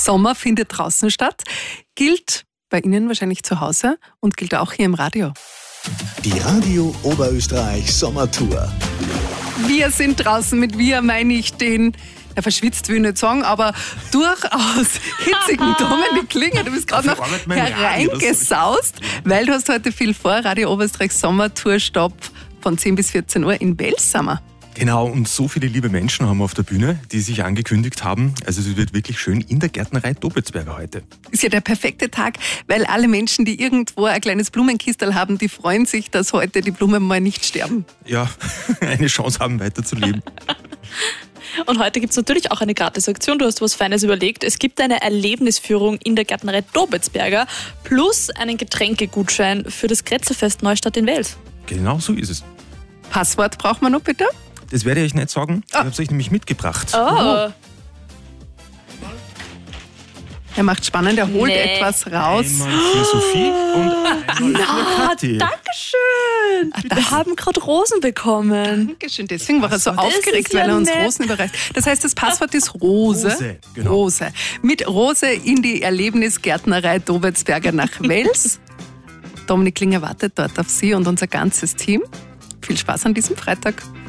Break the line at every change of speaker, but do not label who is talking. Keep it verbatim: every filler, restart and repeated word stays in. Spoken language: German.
Sommer findet draußen statt, gilt bei Ihnen wahrscheinlich zu Hause und gilt auch hier im Radio.
Die Radio Oberösterreich Sommertour.
Wir sind draußen, mit wir meine ich den, ja, verschwitzt will ich nicht sagen, aber durchaus hitzigen Dominik Klinger. Du bist gerade noch hereingesaust, weil du hast heute viel vor. Radio Oberösterreich Sommertour-Stopp von zehn bis vierzehn Uhr in Wels sind wir.
Genau, und so viele liebe Menschen haben wir auf der Bühne, die sich angekündigt haben. Also es wird wirklich schön in der Gärtnerei Dobitzberger heute.
Ist ja der perfekte Tag, weil alle Menschen, die irgendwo ein kleines Blumenkistel haben, die freuen sich, dass heute die Blumen mal nicht sterben.
Ja, eine Chance haben, weiterzuleben.
Und heute gibt es natürlich auch eine Gratisaktion. Du hast was Feines überlegt. Es gibt eine Erlebnisführung in der Gärtnerei Dobitzberger plus einen Getränkegutschein für das Kretzerfest Neustadt in Wels.
Genau so ist es.
Passwort braucht man noch bitte?
Das werde ich euch nicht sagen.
Oh.
Ich habe es euch nämlich mitgebracht.
Oh.
Er macht spannend, er holt
Nee.
etwas raus.
Einmal für Sophie und einmal für Kathi.
Dankeschön.
das-
Wir haben gerade Rosen bekommen.
Dankeschön, deswegen war er so
Das
aufgeregt,
ist ja
weil er uns
nett.
Rosen überreicht. Das heißt, das Passwort ist Rose.
Rose, genau.
Rose. Mit Rose in die Erlebnisgärtnerei Dobitzberger nach Wels. Dominik Klinger wartet dort auf Sie und unser ganzes Team. Viel Spaß an diesem Freitag.